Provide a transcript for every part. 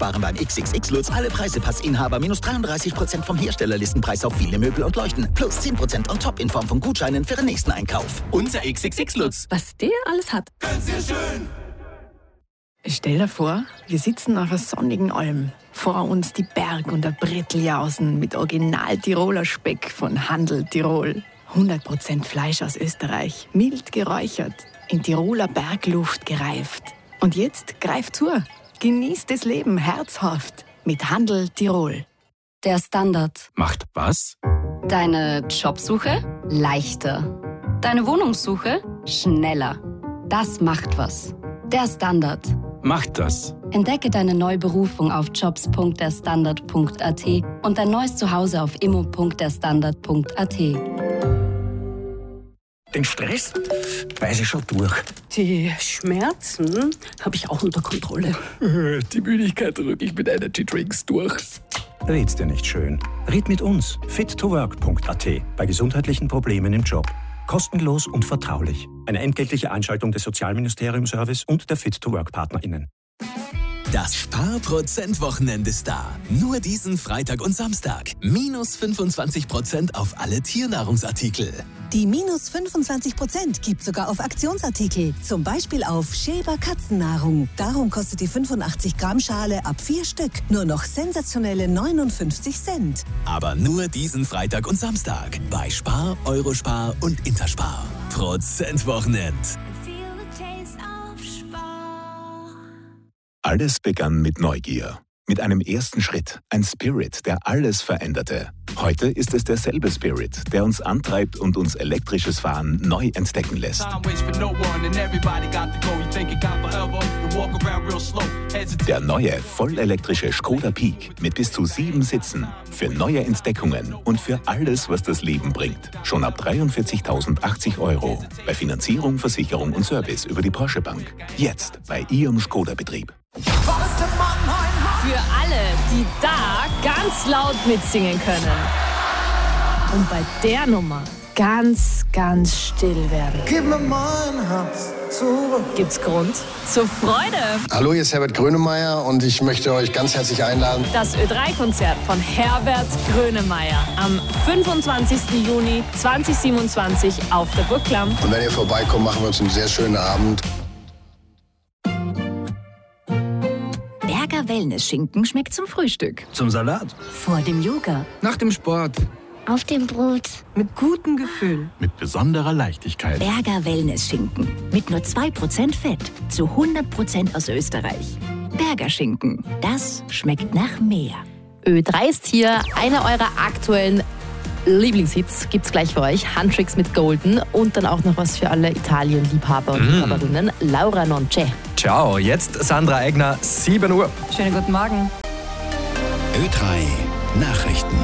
sparen beim XXX-Lutz alle Preisepassinhaber minus 33% vom Herstellerlistenpreis auf viele Möbel und Leuchten. Plus 10% on top in Form von Gutscheinen für den nächsten Einkauf. Unser XXX-Lutz. Was der alles hat. Ganz sehr schön. Stell dir vor, wir sitzen auf einer sonnigen Alm. Vor uns die Berg- und der Bretteljausen mit Original-Tiroler Speck von Handel Tirol. 100% Fleisch aus Österreich, mild geräuchert, in Tiroler Bergluft gereift. Und jetzt greift zu. Genießt das Leben herzhaft mit Handel Tirol. Der Standard. Macht was? Deine Jobsuche leichter. Deine Wohnungssuche schneller. Das macht was. Der Standard. Macht das. Entdecke deine neue Berufung auf jobs.derstandard.at und dein neues Zuhause auf immo.derstandard.at. Den Stress weiß ich schon durch. Die Schmerzen habe ich auch unter Kontrolle. Die Müdigkeit drücke ich mit Energy Drinks durch. Red's dir nicht schön. Red mit uns. fit2work.at bei gesundheitlichen Problemen im Job. Kostenlos und vertraulich. Eine entgeltliche Einschaltung des Sozialministerium-Service und der Fit2Work-PartnerInnen. Das Sparprozent-Wochenende ist da. Nur diesen Freitag und Samstag. Minus 25% auf alle Tiernahrungsartikel. Die minus 25% gibt sogar auf Aktionsartikel. Zum Beispiel auf Schäber Katzennahrung. Darum kostet die 85 Gramm Schale ab 4 Stück nur noch sensationelle 59 Cent. Aber nur diesen Freitag und Samstag. Bei Spar, Eurospar und Interspar. Prozentwochenend. Alles begann mit Neugier. Mit einem ersten Schritt. Ein Spirit, der alles veränderte. Heute ist es derselbe Spirit, der uns antreibt und uns elektrisches Fahren neu entdecken lässt. Der neue, vollelektrische Skoda Peak mit bis zu 7 Sitzen. Für neue Entdeckungen und für alles, was das Leben bringt. Schon ab 43.080 €. Bei Finanzierung, Versicherung und Service über die Porsche Bank. Jetzt bei Ihrem Skoda-Betrieb. Für alle, die da ganz laut mitsingen können. Und bei der Nummer ganz, ganz still werden. Gib mir mein Herz zurück. Gibt's Grund zur Freude? Hallo, hier ist Herbert Grönemeyer und ich möchte euch ganz herzlich einladen. Das Ö3-Konzert von Herbert Grönemeyer am 25. Juni 2027 auf der Burg Klamm. Und wenn ihr vorbeikommt, machen wir uns einen sehr schönen Abend. Berger Wellness-Schinken schmeckt zum Frühstück. Zum Salat. Vor dem Yoga. Nach dem Sport. Auf dem Brot. Mit gutem Gefühl. Mit besonderer Leichtigkeit. Berger Wellness-Schinken. Mit nur 2% Fett. Zu 100% aus Österreich. Berger Schinken. Das schmeckt nach mehr. Ö3 ist hier. Einer eurer aktuellen Lieblingshits gibt's gleich für euch. Handtricks mit Golden und dann auch noch was für alle Italien-Liebhaber und Liebhaberinnen. Laura Nonce. Ciao, jetzt Sandra Egner, 7 Uhr. Schönen guten Morgen. Ö3 Nachrichten.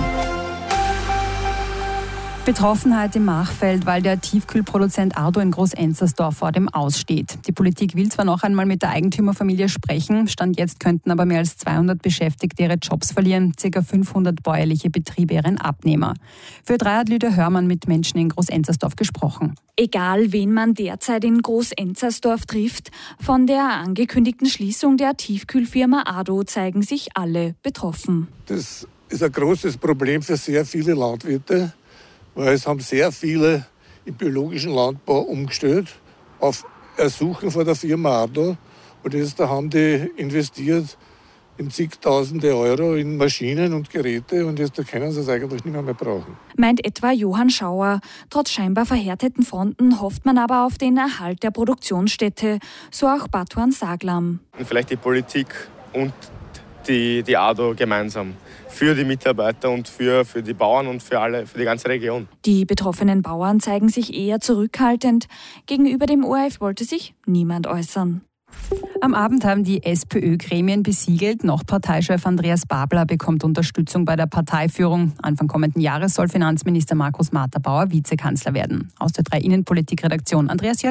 Betroffenheit im Machfeld, weil der Tiefkühlproduzent Ardo in Groß-Enzersdorf vor dem Aus steht. Die Politik will zwar noch einmal mit der Eigentümerfamilie sprechen, Stand jetzt könnten aber mehr als 200 Beschäftigte ihre Jobs verlieren, ca. 500 bäuerliche Betriebe ihren Abnehmer. Für Ö3 hat Lüder Hörmann mit Menschen in Groß-Enzersdorf gesprochen. Egal, wen man derzeit in Groß-Enzersdorf trifft, von der angekündigten Schließung der Tiefkühlfirma Ardo zeigen sich alle betroffen. Das ist ein großes Problem für sehr viele Landwirte, weil es haben sehr viele im biologischen Landbau umgestellt auf Ersuchen von der Firma Ardo. Und jetzt haben die investiert in zigtausende Euro in Maschinen und Geräte und jetzt können sie es eigentlich nicht mehr brauchen. Meint etwa Johann Schauer. Trotz scheinbar verhärteten Fronten hofft man aber auf den Erhalt der Produktionsstätte, so auch Batuan Saglam. Und vielleicht die Politik und die Ardo gemeinsam. Für die Mitarbeiter und für die Bauern und für die ganze Region. Die betroffenen Bauern zeigen sich eher zurückhaltend. Gegenüber dem ORF wollte sich niemand äußern. Am Abend haben die SPÖ-Gremien besiegelt. Noch Parteichef Andreas Babler bekommt Unterstützung bei der Parteiführung. Anfang kommenden Jahres soll Finanzminister Markus Marter-Bauer Vizekanzler werden. Aus der 3 Innenpolitik-Redaktion Andreas Jolli.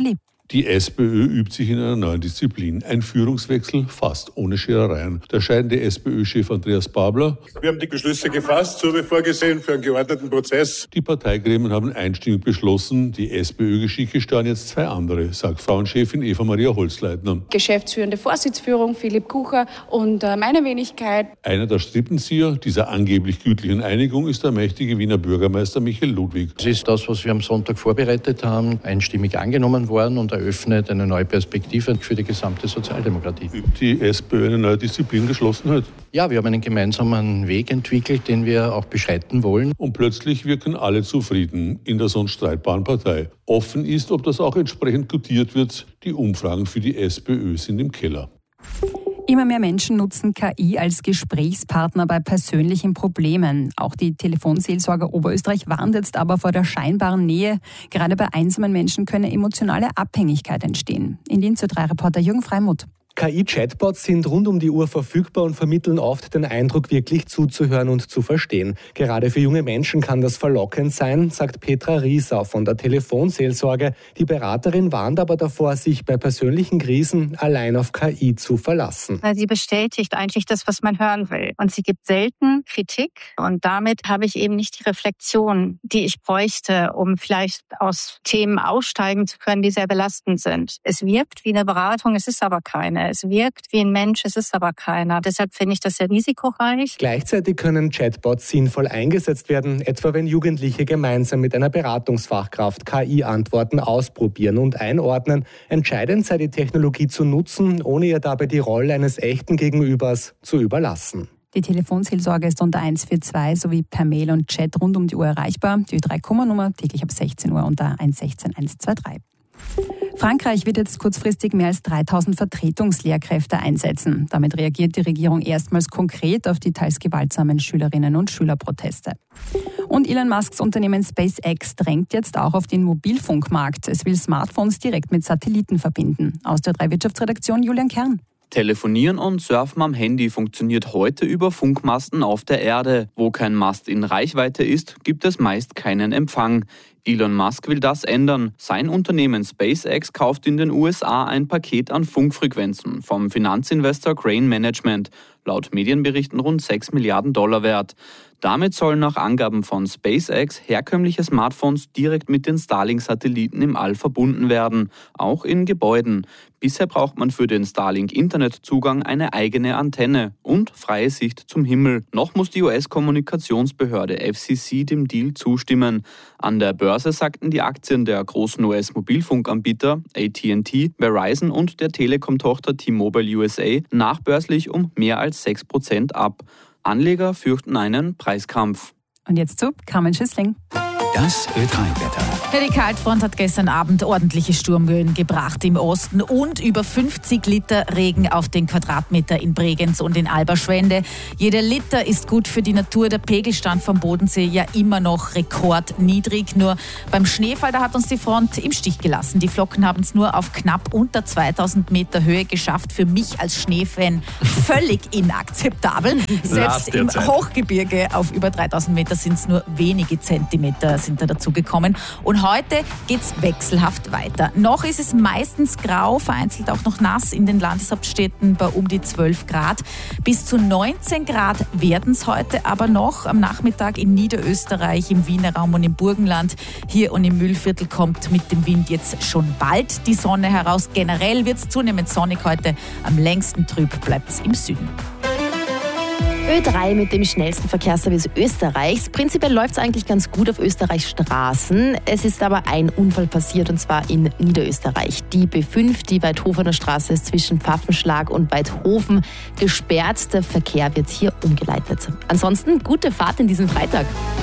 Die SPÖ übt sich in einer neuen Disziplin. Ein Führungswechsel fast ohne Scherereien. Der scheidende SPÖ-Chef Andreas Babler: Wir haben die Beschlüsse gefasst, so wie vorgesehen, für einen geordneten Prozess. Die Parteigremien haben einstimmig beschlossen, die SPÖ-Geschicke steuern jetzt zwei andere, sagt Frauenchefin Eva-Maria Holzleitner. Geschäftsführende Vorsitzführung Philipp Kucher und meine Wenigkeit. Einer der Strippenzieher dieser angeblich gütlichen Einigung ist der mächtige Wiener Bürgermeister Michael Ludwig. Das ist das, was wir am Sonntag vorbereitet haben, einstimmig angenommen worden und eröffnet eine neue Perspektive für die gesamte Sozialdemokratie. Übt die SPÖ eine neue Disziplin Geschlossenheit? Ja, wir haben einen gemeinsamen Weg entwickelt, den wir auch beschreiten wollen. Und plötzlich wirken alle zufrieden in der sonst streitbaren Partei. Offen ist, ob das auch entsprechend gutiert wird. Die Umfragen für die SPÖ sind im Keller. Immer mehr Menschen nutzen KI als Gesprächspartner bei persönlichen Problemen. Auch die Telefonseelsorge Oberösterreich warnt jetzt aber vor der scheinbaren Nähe. Gerade bei einsamen Menschen könne emotionale Abhängigkeit entstehen. In Linz +3-Reporter Jürgen Freimuth. KI-Chatbots sind rund um die Uhr verfügbar und vermitteln oft den Eindruck, wirklich zuzuhören und zu verstehen. Gerade für junge Menschen kann das verlockend sein, sagt Petra Riesau von der Telefonseelsorge. Die Beraterin warnt aber davor, sich bei persönlichen Krisen allein auf KI zu verlassen. Sie bestätigt eigentlich das, was man hören will. Und sie gibt selten Kritik. Und damit habe ich eben nicht die Reflexion, die ich bräuchte, um vielleicht aus Themen aussteigen zu können, die sehr belastend sind. Es wirkt wie eine Beratung, es ist aber keine. Es wirkt wie ein Mensch, es ist aber keiner. Deshalb finde ich das sehr risikoreich. Gleichzeitig können Chatbots sinnvoll eingesetzt werden, etwa wenn Jugendliche gemeinsam mit einer Beratungsfachkraft KI-Antworten ausprobieren und einordnen. Entscheidend sei die Technologie zu nutzen, ohne ihr dabei die Rolle eines echten Gegenübers zu überlassen. Die Telefonseelsorge ist unter 142 sowie per Mail und Chat rund um die Uhr erreichbar. Die Ö3-Nummer täglich ab 16 Uhr unter 116 123. Frankreich wird jetzt kurzfristig mehr als 3000 Vertretungslehrkräfte einsetzen. Damit reagiert die Regierung erstmals konkret auf die teils gewaltsamen Schülerinnen- und Schülerproteste. Und Elon Musks Unternehmen SpaceX drängt jetzt auch auf den Mobilfunkmarkt. Es will Smartphones direkt mit Satelliten verbinden. Aus der Wirtschaftsredaktion Julian Kern. Telefonieren und Surfen am Handy funktioniert heute über Funkmasten auf der Erde. Wo kein Mast in Reichweite ist, gibt es meist keinen Empfang. Elon Musk will das ändern. Sein Unternehmen SpaceX kauft in den USA ein Paket an Funkfrequenzen vom Finanzinvestor Crane Management, laut Medienberichten rund $6 Milliarden wert. Damit sollen nach Angaben von SpaceX herkömmliche Smartphones direkt mit den Starlink-Satelliten im All verbunden werden, auch in Gebäuden. Bisher braucht man für den Starlink-Internetzugang eine eigene Antenne und freie Sicht zum Himmel. Noch muss die US-Kommunikationsbehörde FCC dem Deal zustimmen. An der Börse sackten die Aktien der großen US-Mobilfunkanbieter AT&T, Verizon und der Telekom-Tochter T-Mobile USA nachbörslich um mehr als 6% ab. Anleger fürchten einen Preiskampf. Und jetzt zu Carmen Schüssling. Das Ö3-Wetter. Ja, die Kaltfront hat gestern Abend ordentliche Sturmböen gebracht im Osten und über 50 Liter Regen auf den Quadratmeter in Bregenz und in Alberschwende. Jeder Liter ist gut für die Natur. Der Pegelstand vom Bodensee ja immer noch rekordniedrig. Nur beim Schneefall, da hat uns die Front im Stich gelassen. Die Flocken haben es nur auf knapp unter 2000 Meter Höhe geschafft. Für mich als Schneefan völlig inakzeptabel. Selbst im Hochgebirge auf über 3000 Meter sind es nur wenige Zentimeter sind da dazugekommen. Und heute geht es wechselhaft weiter. Noch ist es meistens grau, vereinzelt auch noch nass in den Landeshauptstädten bei um die 12 Grad. Bis zu 19 Grad werden es heute aber noch am Nachmittag in Niederösterreich, im Wiener Raum und im Burgenland. Hier und im Mühlviertel kommt mit dem Wind jetzt schon bald die Sonne heraus. Generell wird es zunehmend sonnig heute. Am längsten trüb bleibt es im Süden. Ö3 mit dem schnellsten Verkehrsservice Österreichs. Prinzipiell läuft es eigentlich ganz gut auf Österreichs Straßen. Es ist aber ein Unfall passiert, und zwar in Niederösterreich. Die B5, die Weidhofener Straße, ist zwischen Pfaffenschlag und Weidhofen gesperrt. Der Verkehr wird hier umgeleitet. Ansonsten gute Fahrt in diesem Freitag.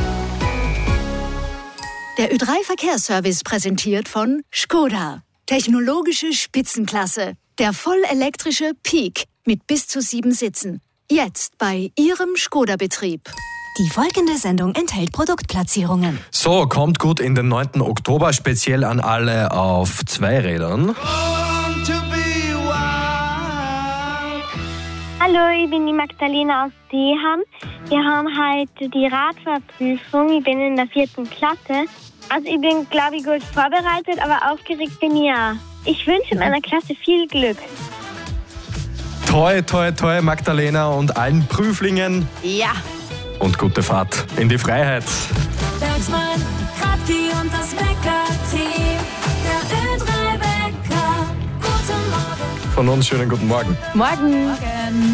Der Ö3-Verkehrsservice präsentiert von Škoda. Technologische Spitzenklasse. Der vollelektrische Peak mit bis zu 7 Sitzen. Jetzt bei Ihrem Škoda-Betrieb. Die folgende Sendung enthält Produktplatzierungen. So, kommt gut in den 9. Oktober, speziell an alle auf 2 Rädern. Hallo, ich bin die Magdalena aus Deham. Wir haben heute die Radfahrprüfung. Ich bin in der 4. Klasse. Also ich bin, glaube ich, gut vorbereitet, aber aufgeregt bin ich auch. Ich wünsche meiner Klasse viel Glück. Toi, toi, toi, Magdalena und allen Prüflingen. Ja. Und gute Fahrt in die Freiheit. Bergsmann, Kratki und das Wecker-Team. Der Ö3-Wecker. Guten Morgen. Von uns schönen guten Morgen. Morgen.